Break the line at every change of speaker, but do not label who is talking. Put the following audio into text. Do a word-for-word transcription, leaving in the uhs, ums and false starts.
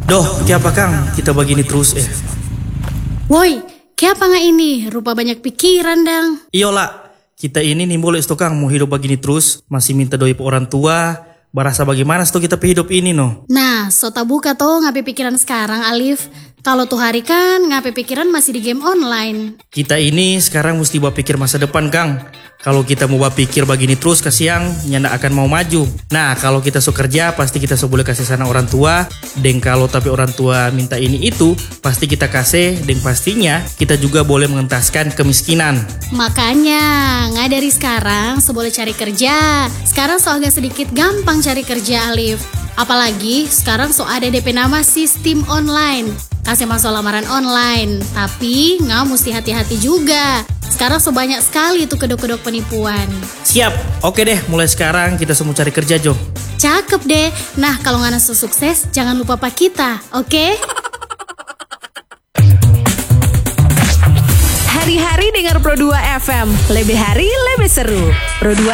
Doh, kenapa Kang? Kita begini terus eh.
Woi, kenapa nggak ini? Rupa banyak pikiran dang.
Iyalah, kita ini nih boleh Kang mau hidup begini terus, masih minta doi pe orang tua. Barasa bagaimana sto kita pe hidup ini no?
Nah, so buka toh ngapain pikiran sekarang Alif. Kalau tuh hari kan ngapain pikiran masih di game online.
Kita ini sekarang mesti berpikir masa depan Kang. Kalau kita mau berpikir begini terus ke siang, nyanda akan mau maju. Nah, kalau kita so kerja, pasti kita so boleh kasih sana orang tua. Dan kalau tapi orang tua minta ini itu, pasti kita kasih. Dan pastinya kita juga boleh mengentaskan kemiskinan.
Makanya, nggak dari sekarang so boleh cari kerja. Sekarang so agak sedikit gampang cari kerja Alif. Apalagi sekarang so ada D P nama sistem online. Kasih masuk lamaran online. Tapi nggak mesti hati-hati juga. Sekarang so banyak sekali tuh kedok-kedok penipuan.
Siap, oke deh mulai sekarang kita semua cari kerja Jo.
Cakep deh. Nah kalau nggak so sukses jangan lupa pak kita, oke?
Hari-hari dengar Pro dua F M. Lebih hari lebih seru. Pro dua